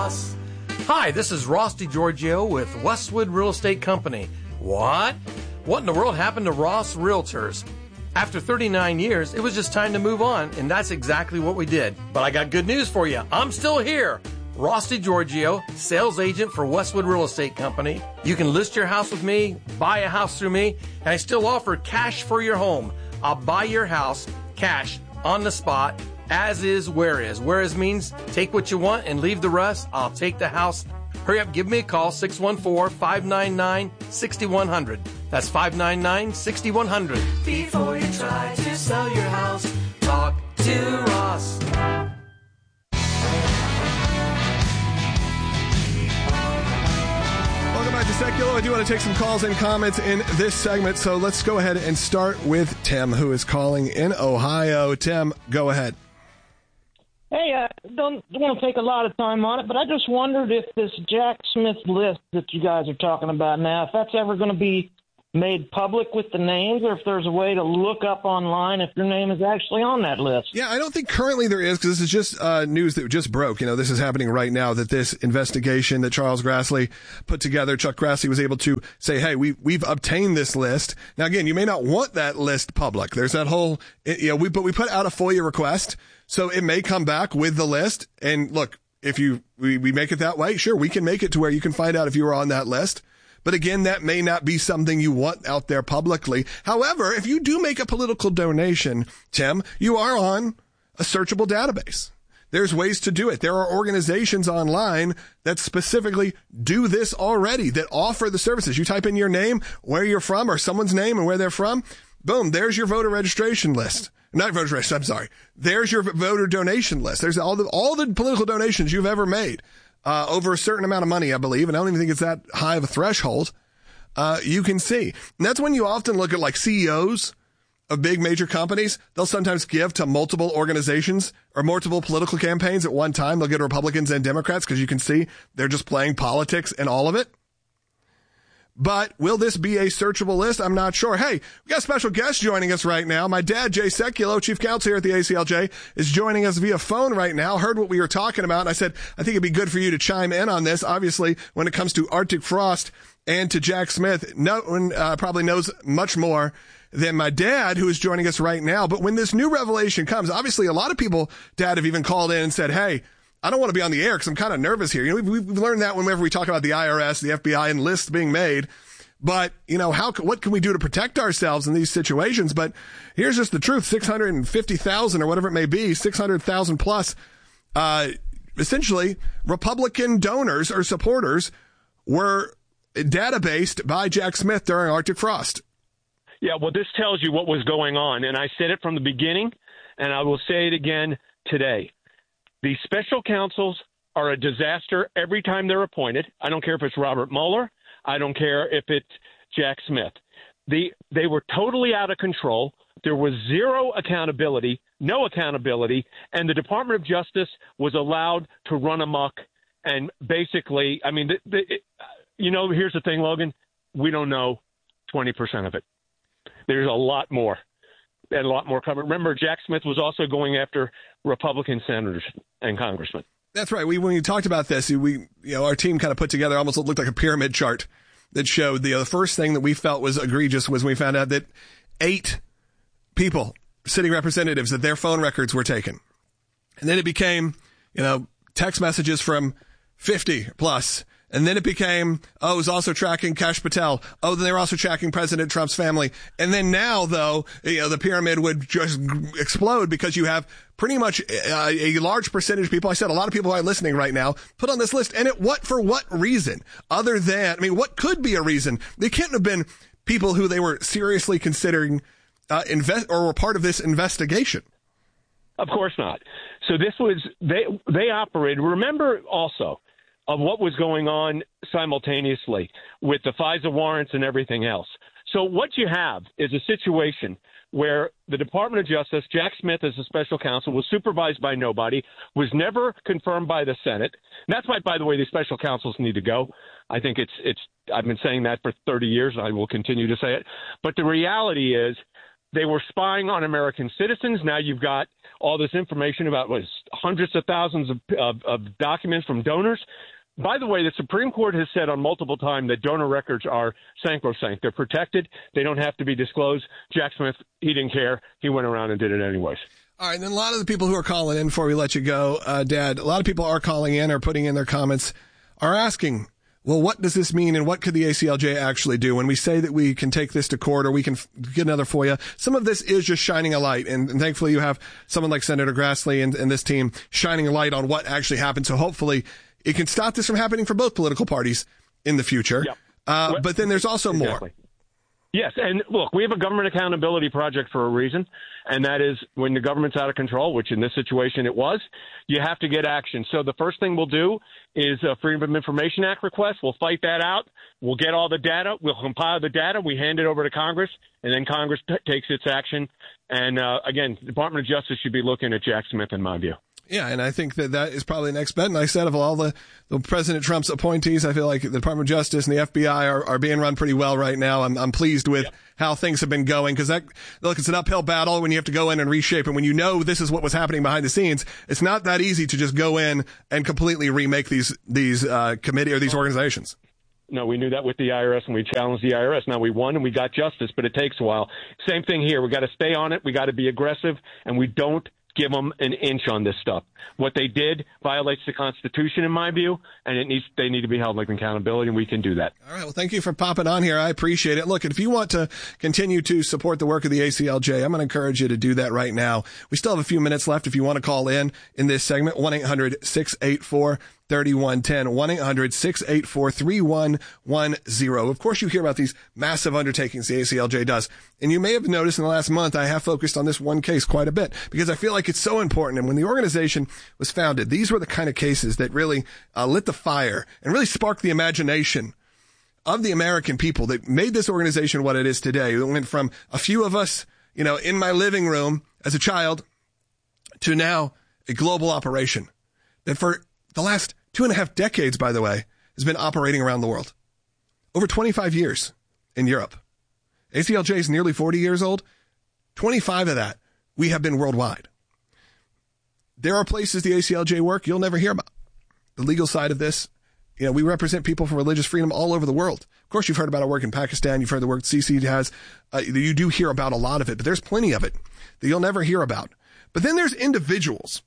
Ross. Hi, this is Ross DiGiorgio with Westwood Real Estate Company. What? What in the world happened to Ross Realtors? After 39 years, it was just time to move on, and that's exactly what we did. But I got good news for you. I'm still here. Ross DiGiorgio, sales agent for Westwood Real Estate Company. You can list your house with me, buy a house through me, and I still offer cash for your home. I'll buy your house, cash, on the spot, as is, where is. Where is means take what you want and leave the rest. I'll take the house. Hurry up, give me a call, 614-599-6100. That's 599-6100. Before you try to sell your house, talk to Ross. Welcome back to Secular. I do want to take some calls and comments in this segment, so let's go ahead and start with Tim, who is calling in Ohio. Tim, go ahead. Hey, I don't want to take a lot of time on it, but I just wondered if this Jack Smith list that you guys are talking about now, if that's ever going to be made public with the names, or if there's a way to look up online if your name is actually on that list. Yeah, I don't think currently there is, because this is just news that just broke. You know, this is happening right now, that this investigation that Charles Grassley put together, Chuck Grassley was able to say, hey, we've obtained this list. Now, again, you may not want that list public. There's that whole, but we put out a FOIA request, so it may come back with the list. And look, if we make it that way, sure, we can make it to where you can find out if you were on that list. But again, that may not be something you want out there publicly. However, if you do make a political donation, Tim, you are on a searchable database. There's ways to do it. There are organizations online that specifically do this already, that offer the services. You type in your name, where you're from, or someone's name and where they're from. Boom, there's your voter registration list. Not voter registration, I'm sorry. There's your voter donation list. There's all the political donations you've ever made. Over a certain amount of money, I believe, and I don't even think it's that high of a threshold, you can see. And that's when you often look at like CEOs of big major companies. They'll sometimes give to multiple organizations or multiple political campaigns at one time. They'll get Republicans and Democrats because you can see they're just playing politics and all of it. But will this be a searchable list? I'm not sure. Hey, we got a special guest joining us right now. My dad, Jay Sekulow, chief counsel here at the ACLJ, is joining us via phone right now. Heard what we were talking about, and I said, I think it'd be good for you to chime in on this. Obviously, when it comes to Arctic Frost and to Jack Smith, no one probably knows much more than my dad, who is joining us right now. But when this new revelation comes, obviously a lot of people, Dad, have even called in and said, hey, I don't want to be on the air because I'm kind of nervous here. You know, we've learned that whenever we talk about the IRS, the FBI, and lists being made. But, you know, what can we do to protect ourselves in these situations? But here's just the truth. 650,000 or whatever it may be, 600,000 plus, essentially Republican donors or supporters were databased by Jack Smith during Arctic Frost. Yeah, well, this tells you what was going on. And I said it from the beginning, and I will say it again today. These special counsels are a disaster every time they're appointed. I don't care if it's Robert Mueller. I don't care if it's Jack Smith. They were totally out of control. There was zero accountability, no accountability, and the Department of Justice was allowed to run amok. And basically, I mean, here's the thing, Logan. We don't know 20% of it. There's a lot more. And a lot more covered. Remember, Jack Smith was also going after Republican senators and congressmen. That's right. When we talked about this, our team kind of put together almost looked like a pyramid chart that showed the first thing that we felt was egregious was when we found out that 8 people, sitting representatives, that their phone records were taken. And then it became, text messages from 50 plus. And then it became, it was also tracking Kash Patel. Then they were also tracking President Trump's family. And then now, though, the pyramid would just explode because you have pretty much a large percentage of people. I said a lot of people who are listening right now put on this list. And for what reason? Other than, what could be a reason? They can't have been people who they were seriously considering or were part of this investigation. Of course not. So this was, they operated. Remember also, of what was going on simultaneously with the FISA warrants and everything else. So what you have is a situation where the Department of Justice, Jack Smith as a special counsel, was supervised by nobody, was never confirmed by the Senate. And that's why, by the way, the special counsels need to go. I think it's I've been saying that for 30 years, and I will continue to say it. But the reality is they were spying on American citizens. Now you've got all this information about hundreds of thousands of documents from donors. By the way, the Supreme Court has said on multiple times that donor records are sacrosanct. They're protected. They don't have to be disclosed. Jack Smith, he didn't care. He went around and did it anyways. All right, and then a lot of the people who are calling in, before we let you go, Dad, a lot of people are calling in or putting in their comments, are asking, well, what does this mean and what could the ACLJ actually do? When we say that we can take this to court or we can get another FOIA, some of this is just shining a light. And thankfully you have someone like Senator Grassley and this team shining a light on what actually happened. So hopefully it can stop this from happening for both political parties in the future. Yep. But then there's also exactly. more. Yes, and look, we have a government accountability project for a reason, and that is when the government's out of control, which in this situation it was, you have to get action. So the first thing we'll do is a Freedom of Information Act request. We'll fight that out. We'll get all the data. We'll compile the data. We hand it over to Congress, and then Congress takes its action. And, again, the Department of Justice should be looking at Jack Smith, in my view. Yeah, and I think that is probably the next bet. And like I said, of all the President Trump's appointees, I feel like the Department of Justice and the FBI are being run pretty well right now. I'm pleased with how things have been going because it's an uphill battle when you have to go in and reshape. And when you know this is what was happening behind the scenes, it's not that easy to just go in and completely remake these committee or these organizations. No, we knew that with the IRS, and we challenged the IRS. Now we won and we got justice, but it takes a while. Same thing here. We got to stay on it. We got to be aggressive, and we don't give them an inch on this stuff. What they did violates the Constitution, in my view, and they need to be held like accountability, and we can do that. All right. Well, thank you for popping on here. I appreciate it. Look, if you want to continue to support the work of the ACLJ, I'm going to encourage you to do that right now. We still have a few minutes left if you want to call in this segment, 1-800-684-3110, 1-800-684-3110. Of course, you hear about these massive undertakings the ACLJ does. And you may have noticed in the last month, I have focused on this one case quite a bit because I feel like it's so important. And when the organization was founded, these were the kind of cases that really lit the fire and really sparked the imagination of the American people that made this organization what it is today. It went from a few of us, in my living room as a child to now a global operation that for the last 2.5 decades, by the way, has been operating around the world. Over 25 years in Europe. ACLJ is nearly 40 years old. 25 of that, we have been worldwide. There are places the ACLJ work you'll never hear about. The legal side of this, we represent people for religious freedom all over the world. Of course, you've heard about our work in Pakistan. You've heard the work CC has. You do hear about a lot of it, but there's plenty of it that you'll never hear about. But then there's individuals.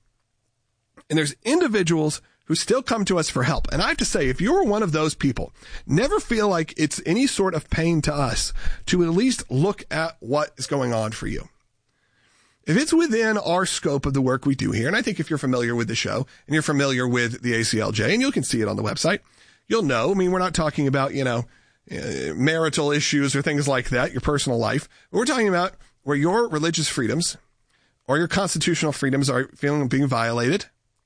And there's individuals who still come to us for help. And I have to say, if you're one of those people, never feel like it's any sort of pain to us to at least look at what is going on for you. If it's within our scope of the work we do here, and I think if you're familiar with the show and you're familiar with the ACLJ, and you can see it on the website, you'll know. I mean, we're not talking about, marital issues or things like that, your personal life. We're talking about where your religious freedoms or your constitutional freedoms are being violated.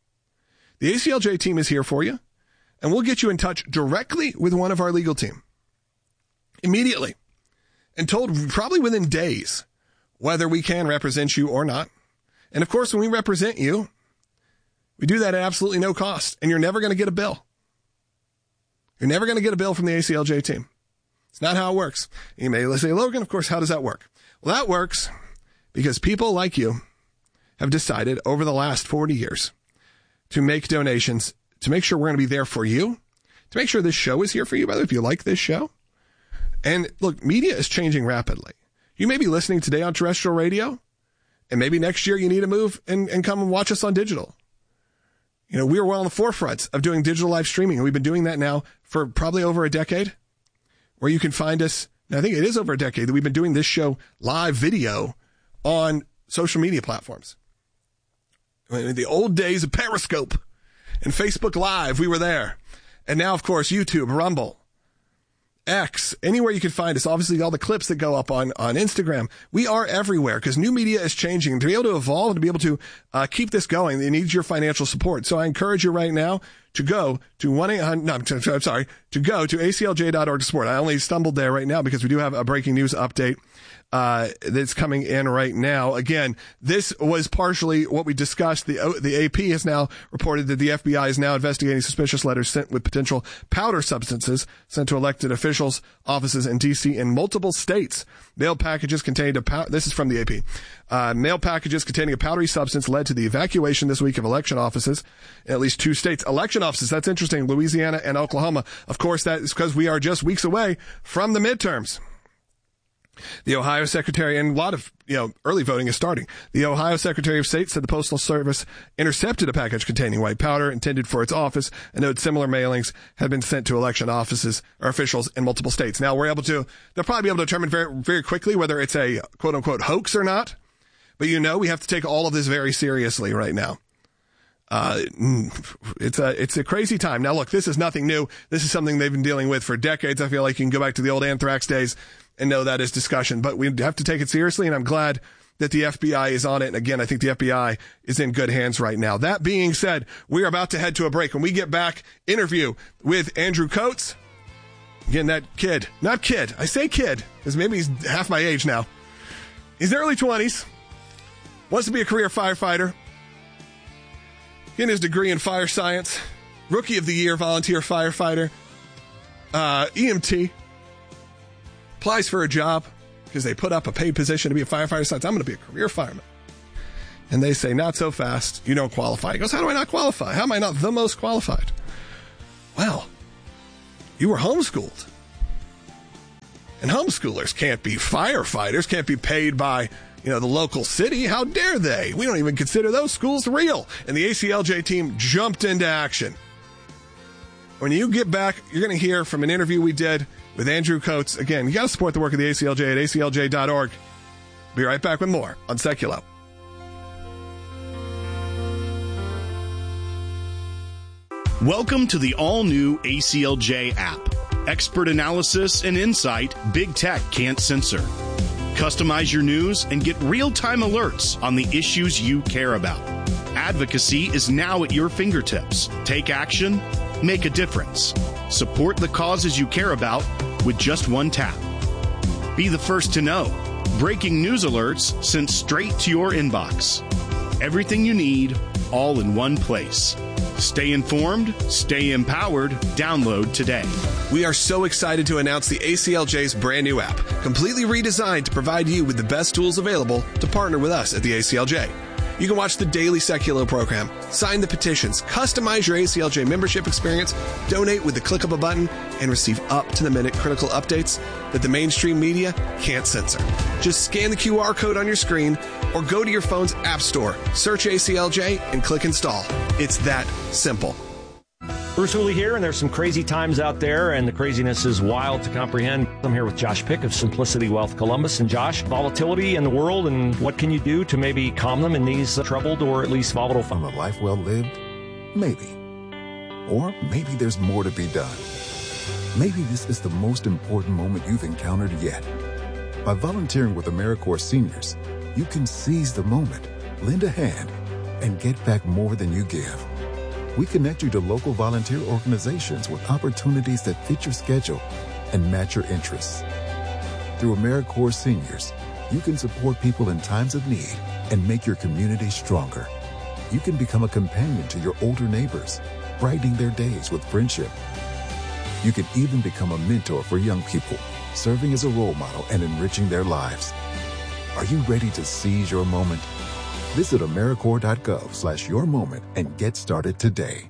The ACLJ team is here for you, and we'll get you in touch directly with one of our legal team immediately and told probably within days whether we can represent you or not. And of course, when we represent you, we do that at absolutely no cost, and you're never going to get a bill. You're never going to get a bill from the ACLJ team. It's not how it works. You may say, Logan, of course, how does that work? Well, that works because people like you have decided over the last 40 years to make donations, to make sure we're going to be there for you, to make sure this show is here for you, by the way, if you like this show. And look, media is changing rapidly. You may be listening today on terrestrial radio, and maybe next year you need to move and come and watch us on digital. We're well on the forefront of doing digital live streaming, and we've been doing that now for probably over a decade, where you can find us. And I think it is over a decade that we've been doing this show live video on social media platforms. In the old days of Periscope and Facebook Live, we were there. And now, of course, YouTube, Rumble, X, anywhere you can find us. Obviously, all the clips that go up on Instagram. We are everywhere because new media is changing. To be able to evolve and to be able to keep this going, it needs your financial support. So I encourage you right now to go to 1-800, no, I'm sorry, to go to aclj.org to support. I only stumbled there right now because we do have a breaking news update that's coming in right now. Again, this was partially what we discussed. The AP has now reported that the FBI is now investigating suspicious letters sent with potential powder substances sent to elected officials' offices in D.C. in multiple states. Mail packages containing this is from the AP. Mail packages containing a powdery substance led to the evacuation this week of election offices in at least 2 states. Election offices, that's interesting, Louisiana and Oklahoma. Of course, that is because we are just weeks away from the midterms. The Ohio Secretary, and a lot of, early voting is starting. The Ohio Secretary of State said the Postal Service intercepted a package containing white powder intended for its office and noted similar mailings had been sent to election offices or officials in multiple states. Now they'll probably be able to determine very, very quickly whether it's a quote unquote hoax or not. But we have to take all of this very seriously right now. It's a crazy time. Now look, this is nothing new. This is something they've been dealing with for decades. I feel like you can go back to the old anthrax days and know that is discussion, but we have to take it seriously, and I'm glad that the FBI is on it. And again, I think the FBI is in good hands right now. That being said, we are about to head to a break. When we get back, interview with Andrew Coates. Again, that kid, not kid. I say kid because maybe he's half my age now. He's in early 20s, wants to be a career firefighter, getting his degree in fire science, rookie of the year, volunteer firefighter, EMT. Applies for a job because they put up a paid position to be a firefighter. Decides, I'm going to be a career fireman. And they say, not so fast. You don't qualify. He goes, how do I not qualify? How am I not the most qualified? Well, you were homeschooled. And homeschoolers can't be firefighters, can't be paid by, the local city. How dare they? We don't even consider those schools real. And the ACLJ team jumped into action. When you get back, you're going to hear from an interview we did with Andrew Coates. Again, you got to support the work of the ACLJ at aclj.org. Be right back with more on Seculo. Welcome to the all-new ACLJ app. Expert analysis and insight big tech can't censor. Customize your news and get real-time alerts on the issues you care about. Advocacy is now at your fingertips. Take action, make a difference. Support the causes you care about with just one tap. Be the first to know. Breaking news alerts sent straight to your inbox. Everything you need, all in one place. Stay informed, stay empowered. Download today. We are so excited to announce the ACLJ's brand new app, completely redesigned to provide you with the best tools available to partner with us at the ACLJ. You can watch the daily Seculo program, sign the petitions, customize your ACLJ membership experience, donate with the click of a button, and receive up-to-the-minute critical updates that the mainstream media can't censor. Just scan the QR code on your screen or go to your phone's app store, search ACLJ, and click install. It's that simple. Bruce Hooley here, and there's some crazy times out there, and the craziness is wild to comprehend. I'm here with Josh Pick of Simplicity Wealth Columbus. And Josh, volatility in the world, and what can you do to maybe calm them in these troubled or at least volatile From a life well lived? Maybe. Or maybe there's more to be done. Maybe this is the most important moment you've encountered yet. By volunteering with AmeriCorps Seniors, you can seize the moment, lend a hand, and get back more than you give. We connect you to local volunteer organizations with opportunities that fit your schedule and match your interests. Through AmeriCorps Seniors, you can support people in times of need and make your community stronger. You can become a companion to your older neighbors, brightening their days with friendship. You can even become a mentor for young people, serving as a role model and enriching their lives. Are you ready to seize your moment? Visit AmeriCorps.gov/yourmoment and get started today.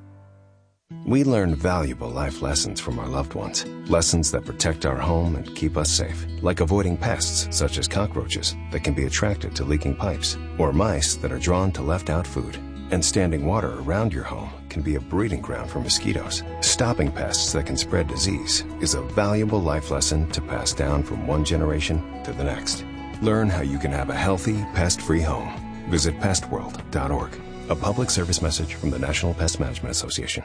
We learn valuable life lessons from our loved ones. Lessons that protect our home and keep us safe. Like avoiding pests such as cockroaches that can be attracted to leaking pipes, or mice that are drawn to left-out food. And standing water around your home can be a breeding ground for mosquitoes. Stopping pests that can spread disease is a valuable life lesson to pass down from one generation to the next. Learn how you can have a healthy, pest-free home. Visit pestworld.org. A public service message from the National Pest Management Association.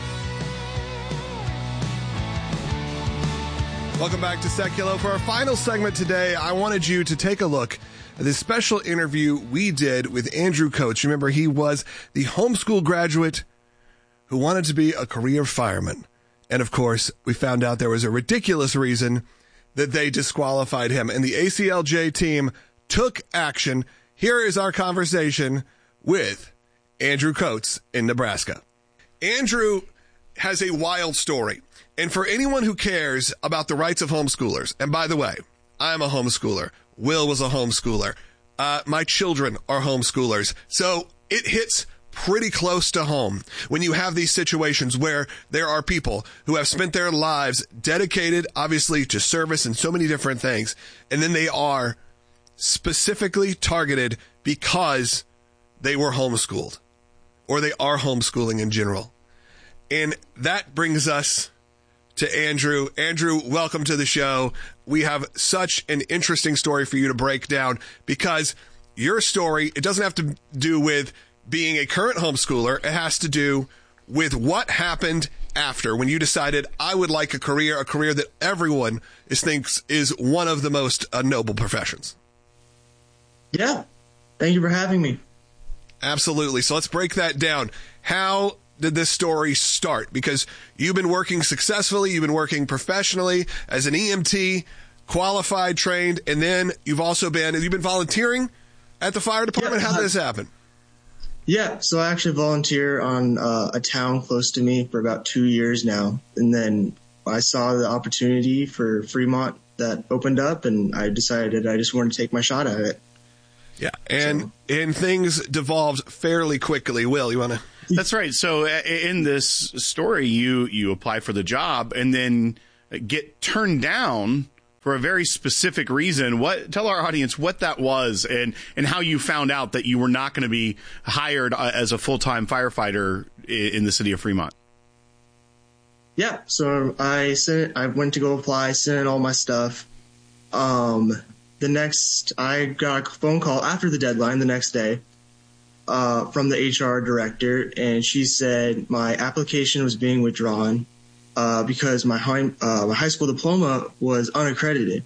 Welcome back to Seculo. For our final segment today, I wanted you to take a look at this special interview we did with Andrew Coates. Remember, he was the homeschool graduate who wanted to be a career fireman. And of course, we found out there was a ridiculous reason that they disqualified him. And the ACLJ team took action. Here is our conversation with Andrew Coates in Nebraska. Andrew has a wild story. And for anyone who cares about the rights of homeschoolers, and by the way, I'm a homeschooler. Will was a homeschooler. My children are homeschoolers. So it hits pretty close to home when you have these situations where there are people who have spent their lives dedicated, obviously, to service and so many different things. And then they are specifically targeted because they were homeschooled or they are homeschooling in general. And that brings us to Andrew. Andrew, welcome to the show. We have such an interesting story for you to break down because your story, it doesn't have to do with being a current homeschooler. It has to do with what happened after when you decided I would like a career that everyone thinks is one of the most noble professions. Yeah. Thank you for having me. Absolutely. So let's break that down. How did this story start? Because you've been working successfully, you've been working professionally as an EMT, qualified, trained, and then you've been volunteering at the fire department. How did this happen? Yeah, so I actually volunteer on a town close to me for about 2 years now. And then I saw the opportunity for Fremont that opened up, and I decided I just wanted to take my shot at it. Yeah, and things devolved fairly quickly. Will, you want to? That's right. So in this story, you apply for the job and then get turned down for a very specific reason. Tell our audience what that was and how you found out that you were not going to be hired as a full-time firefighter in the city of Fremont. Yeah, so I went to go apply, sent in all my stuff. I got a phone call after the deadline the next day from the HR director, and she said my application was being withdrawn because my high school diploma was unaccredited.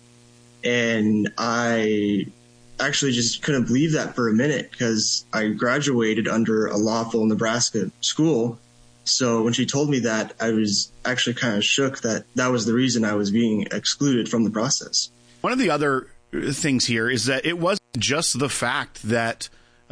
And I actually just couldn't believe that for a minute because I graduated under a lawful Nebraska school. So when she told me that, I was actually kind of shook that was the reason I was being excluded from the process. One of the other things here is that it wasn't just the fact that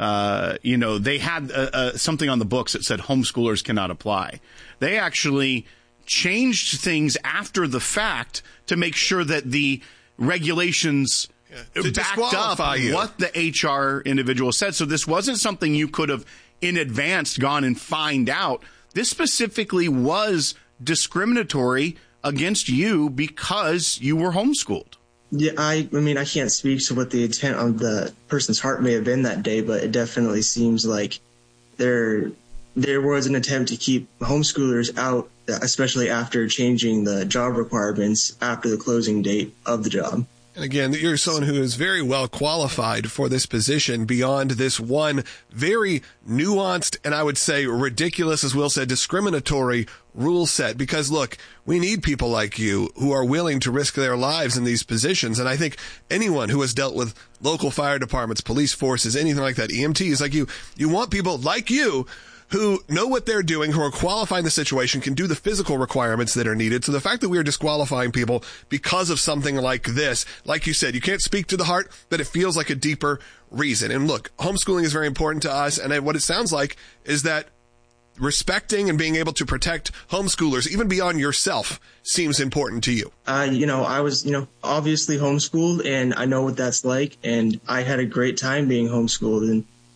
they had something on the books that said homeschoolers cannot apply. They actually changed things after the fact to make sure that the regulations backed up what the HR individual said. So this wasn't something you could have in advance gone and find out. This specifically was discriminatory against you because you were homeschooled. Yeah, I mean, I can't speak to what the intent of the person's heart may have been that day, but it definitely seems like there was an attempt to keep homeschoolers out, especially after changing the job requirements after the closing date of the job. And again, you're someone who is very well qualified for this position beyond this one very nuanced and I would say ridiculous, as Will said, discriminatory rule set. Because look, we need people like you who are willing to risk their lives in these positions. And I think anyone who has dealt with local fire departments, police forces, anything like that, EMTs like you want people like you who know what they're doing, who are qualifying the situation, can do the physical requirements that are needed. So the fact that we are disqualifying people because of something like this, like you said, you can't speak to the heart, but it feels like a deeper reason. And look, homeschooling is very important to us. And what it sounds like is that respecting and being able to protect homeschoolers, even beyond yourself, seems important to you. I was, obviously homeschooled, and I know what that's like. And I had a great time being homeschooled.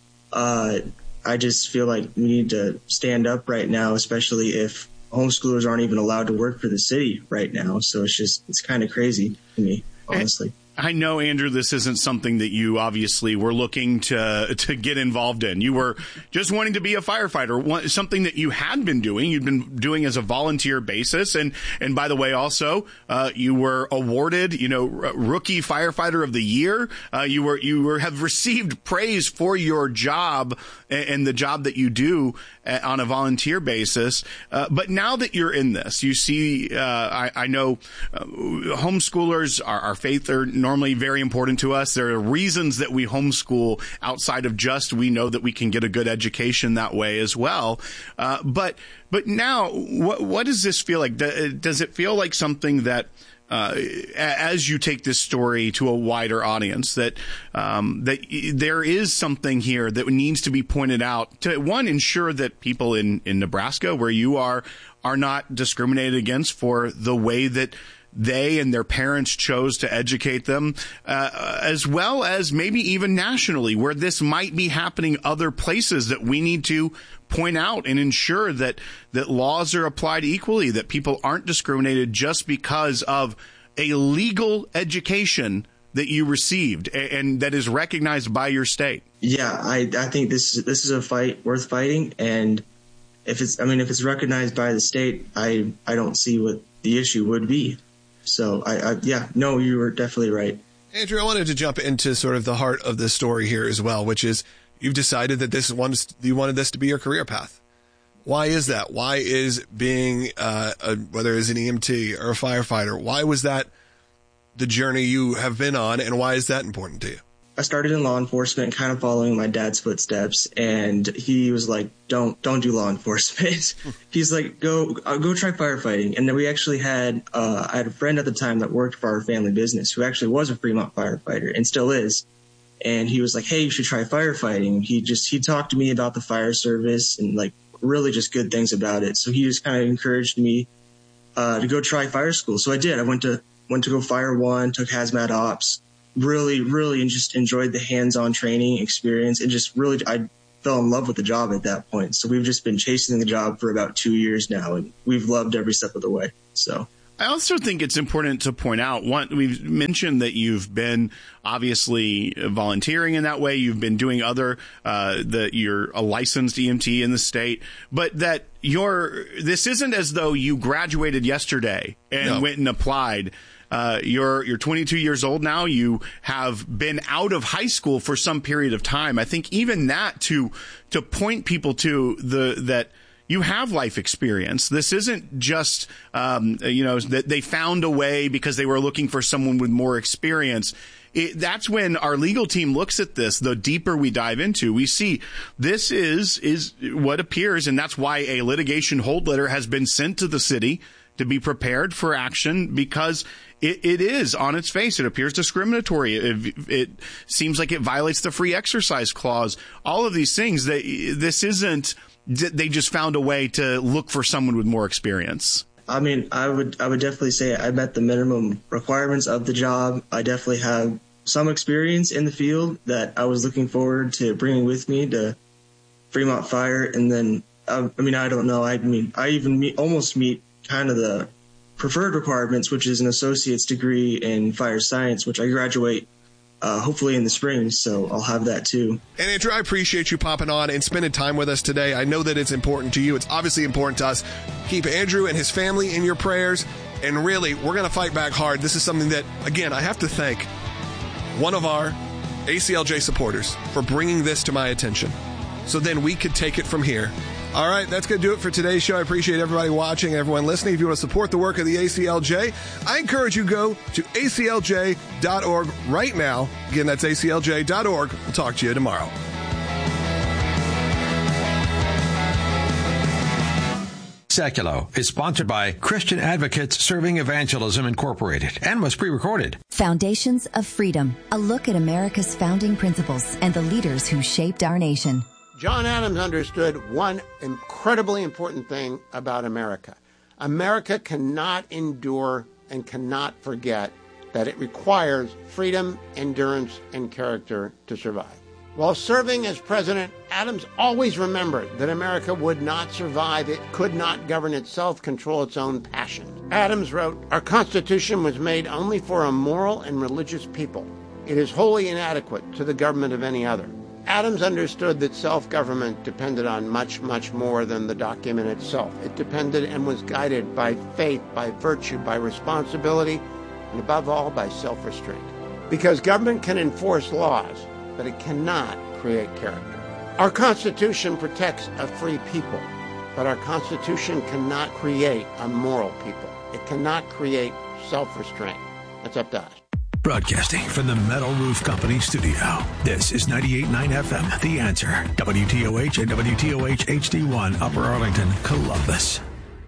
And, I just feel like we need to stand up right now, especially if homeschoolers aren't even allowed to work for the city right now. So it's kind of crazy to me, honestly. I know, Andrew, this isn't something that you obviously were looking to get involved in. You were just wanting to be a firefighter, something that you had been doing. You'd been doing as a volunteer basis. And by the way, also, you were awarded, Rookie Firefighter of the Year. You have received praise for your job and the job that you do on a volunteer basis. But now that you're in this, you see, I know homeschoolers, our faith are normally very important to us. There are reasons that we homeschool outside of just we know that we can get a good education that way as well. But now, what does this feel like? Does it feel like something that as you take this story to a wider audience, that there is something here that needs to be pointed out to, one, ensure that people in Nebraska, where you are not discriminated against for the way that they and their parents chose to educate them, as well as maybe even nationally, where this might be happening other places, that we need to point out and ensure that laws are applied equally, that people aren't discriminated just because of a legal education that you received and that is recognized by your state. Yeah, I think this is a fight worth fighting, and if it's recognized by the state, I don't see what the issue would be. So you were definitely right. Andrew, I wanted to jump into sort of the heart of the story here as well, which is you've decided that you wanted this to be your career path. Why is that? Why is being whether it's an EMT or a firefighter, why was that the journey you have been on, and why is that important to you? I started in law enforcement, kind of following my dad's footsteps, and he was like, "Don't do law enforcement." He's like, "Go try firefighting." And then we actually had I had a friend at the time that worked for our family business who actually was a Fremont firefighter and still is. And he was like, "Hey, you should try firefighting." He talked to me about the fire service and like really just good things about it. So he just kind of encouraged me to go try fire school. So I did. I went to go Fire 1, took hazmat ops. Really, really just enjoyed the hands-on training experience, and just really I fell in love with the job at that point. So we've just been chasing the job for about 2 years now, and we've loved every step of the way. So I also think it's important to point out, one, we've mentioned that you've been obviously volunteering in that way. You've been doing other, you're a licensed EMT in the state, but that this isn't as though you graduated yesterday and went and applied. You're 22 years old now. You have been out of high school for some period of time. I think even that to point people to that you have life experience. This isn't just, that they found a way because they were looking for someone with more experience. That's when our legal team looks at this. The deeper we dive into, we see this is what appears, and that's why a litigation hold letter has been sent to the city to be prepared for action, because it is on its face. It appears discriminatory. It seems like it violates the free exercise clause. All of these things. This isn't. They just found a way to look for someone with more experience. I mean, I would definitely say I met the minimum requirements of the job. I definitely have some experience in the field that I was looking forward to bringing with me to Fremont Fire. And then, I don't know. I even almost meet kind of the preferred requirements, which is an associate's degree in fire science, which I graduate hopefully in the spring, so I'll have that too. And Andrew, I appreciate you popping on and spending time with us today. I know that it's important to you. It's obviously important to us. Keep Andrew and his family in your prayers, and really, we're going to fight back hard. This is something that, again, I have to thank one of our ACLJ supporters for bringing this to my attention, so then we could take it from here. All right, that's going to do it for today's show. I appreciate everybody watching, everyone listening. If you want to support the work of the ACLJ, I encourage you to go to aclj.org right now. Again, that's aclj.org. We'll talk to you tomorrow. Seculo is sponsored by Christian Advocates Serving Evangelism Incorporated and was pre-recorded. Foundations of Freedom, a look at America's founding principles and the leaders who shaped our nation. John Adams understood one incredibly important thing about America. America cannot endure and cannot forget that it requires freedom, endurance, and character to survive. While serving as president, Adams always remembered that America would not survive. It could not govern itself, control its own passions. Adams wrote, "Our Constitution was made only for a moral and religious people. It is wholly inadequate to the government of any other." Adams understood that self-government depended on much, much more than the document itself. It depended and was guided by faith, by virtue, by responsibility, and above all, by self-restraint. Because government can enforce laws, but it cannot create character. Our Constitution protects a free people, but our Constitution cannot create a moral people. It cannot create self-restraint. That's up to us. Broadcasting from the Metal Roof Company studio, this is 98.9 FM, The Answer, WTOH and WTOH HD1, Upper Arlington, Columbus.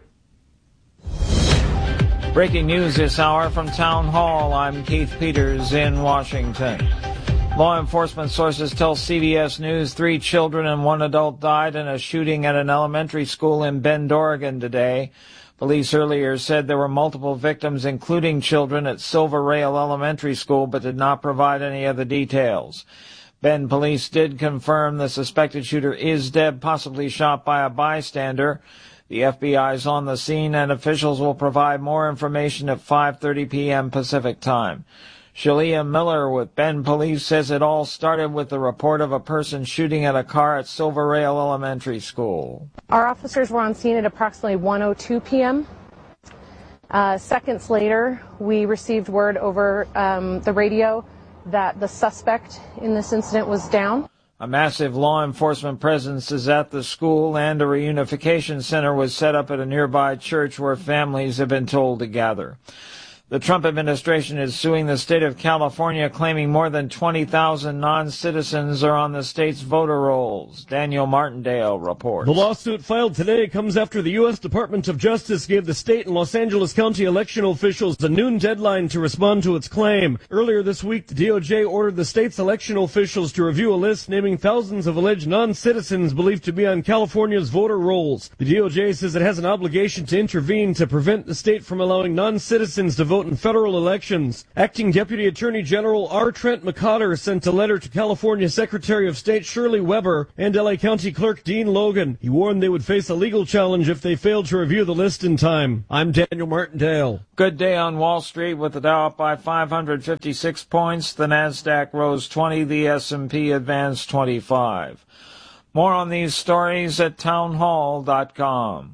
Breaking news this hour from Town Hall. I'm Keith Peters in Washington. Law enforcement sources tell CBS News 3 children and 1 adult died in a shooting at an elementary school in Bend, Oregon today. Police earlier said there were multiple victims, including children, at Silver Rail Elementary School, but did not provide any other details. Bend police did confirm the suspected shooter is dead, possibly shot by a bystander. The FBI is on the scene, and officials will provide more information at 5:30 p.m. Pacific time. Shalia Miller with Bend Police says it all started with the report of a person shooting at a car at Silver Rail Elementary School. Our officers were on scene at approximately 1:02 p.m. Seconds later, we received word over the radio that the suspect in this incident was down. A massive law enforcement presence is at the school, and a reunification center was set up at a nearby church where families have been told to gather. The Trump administration is suing the state of California, claiming more than 20,000 non-citizens are on the state's voter rolls. Daniel Martindale reports. The lawsuit filed today comes after the U.S. Department of Justice gave the state and Los Angeles County election officials a noon deadline to respond to its claim. Earlier this week, the DOJ ordered the state's election officials to review a list naming thousands of alleged non-citizens believed to be on California's voter rolls. The DOJ says it has an obligation to intervene to prevent the state from allowing non-citizens to vote in federal elections. Acting Deputy Attorney General R. Trent McCotter sent a letter to California Secretary of State Shirley Weber and L.A. County Clerk Dean Logan. He warned they would face a legal challenge if they failed to review the list in time. I'm Daniel Martindale. Good day on Wall Street with the Dow up by 556 points. The Nasdaq rose 20. The S&P advanced 25. More on these stories at townhall.com.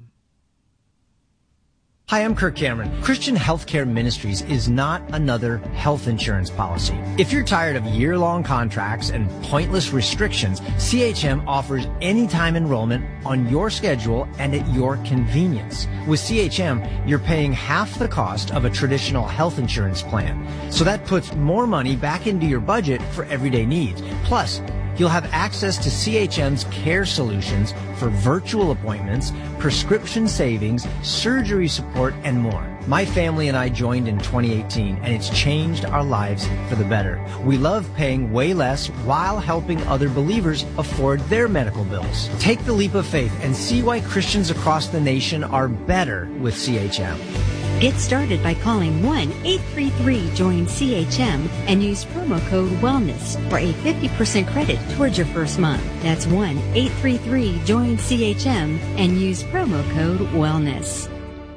Hi, I'm Kirk Cameron. Christian Healthcare Ministries is not another health insurance policy. If you're tired of year-long contracts and pointless restrictions, CHM offers anytime enrollment on your schedule and at your convenience. With CHM, you're paying half the cost of a traditional health insurance plan. So that puts more money back into your budget for everyday needs. Plus, you'll have access to CHM's care solutions for virtual appointments, prescription savings, surgery support, and more. My family and I joined in 2018, and it's changed our lives for the better. We love paying way less while helping other believers afford their medical bills. Take the leap of faith and see why Christians across the nation are better with CHM. Get started by calling 1-833-JOIN-CHM and use promo code WELLNESS for a 50% credit towards your first month. That's 1-833-JOIN-CHM and use promo code WELLNESS.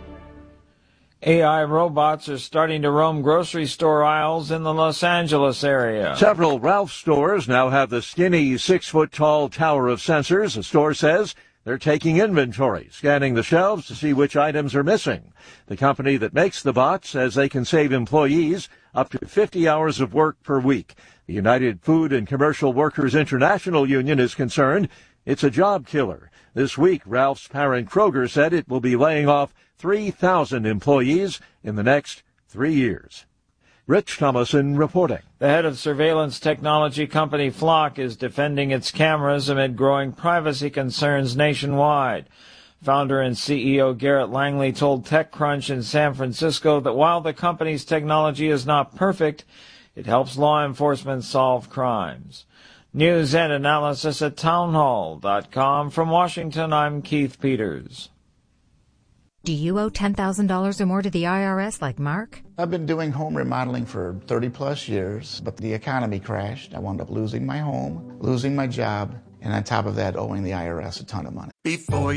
AI robots are starting to roam grocery store aisles in the Los Angeles area. Several Ralph's stores now have the skinny 6-foot-tall tower of sensors. The store says they're taking inventory, scanning the shelves to see which items are missing. The company that makes the bots says they can save employees up to 50 hours of work per week. The United Food and Commercial Workers International Union is concerned it's a job killer. This week, Ralph's parent Kroger said it will be laying off 3,000 employees in the next 3 years. Rich Thomason reporting. The head of surveillance technology company Flock is defending its cameras amid growing privacy concerns nationwide. Founder and CEO Garrett Langley told TechCrunch in San Francisco that while the company's technology is not perfect, it helps law enforcement solve crimes. News and analysis at townhall.com. From Washington, I'm Keith Peters. Do you owe $10,000 or more to the IRS like Mark? I've been doing home remodeling for 30 plus years, but the economy crashed. I wound up losing my home, losing my job, and on top of that, owing the IRS a ton of money. Before